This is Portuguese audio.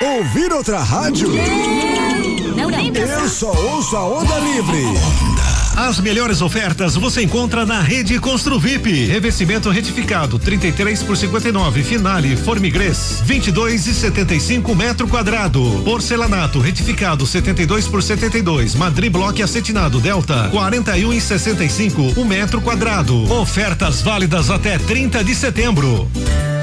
Ouvir outra rádio? Não. Eu só ouço a Onda Livre. As melhores ofertas você encontra na Rede Construvip. Revestimento retificado 33 por 59, Finale Formigrés 22,75 metro quadrado. Porcelanato retificado 72 por 72, Madriblock acetinado Delta 41,65 um metro quadrado. Ofertas válidas até 30 de setembro.